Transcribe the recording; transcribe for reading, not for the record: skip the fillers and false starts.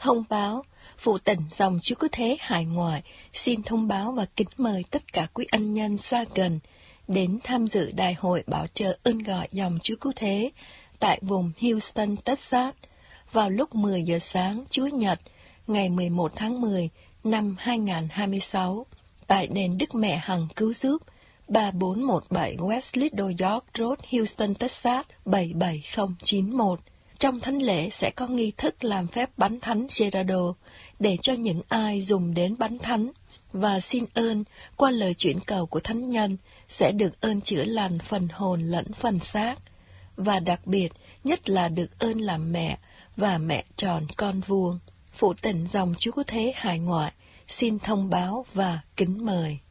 Thông báo, phụ tình dòng Chúa Cứu Thế hải ngoại xin thông báo và kính mời tất cả quý ân nhân xa gần đến tham dự Đại hội bảo trợ ơn gọi dòng Chúa Cứu Thế tại vùng Houston, Texas vào lúc 10 giờ sáng Chủ nhật ngày 11 tháng 10 năm 2026 tại đền Đức Mẹ Hằng Cứu Giúp 3417 West Little York Road, Houston, Texas 77091. Trong thánh lễ sẽ có nghi thức làm phép bánh thánh Gerardo để cho những ai dùng đến bánh thánh và xin ơn qua lời chuyển cầu của thánh nhân sẽ được ơn chữa lành phần hồn lẫn phần xác, và đặc biệt nhất là được ơn làm mẹ và mẹ tròn con vuông. Phụ tình dòng Chúa Cứu Thế hải ngoại xin thông báo và kính mời.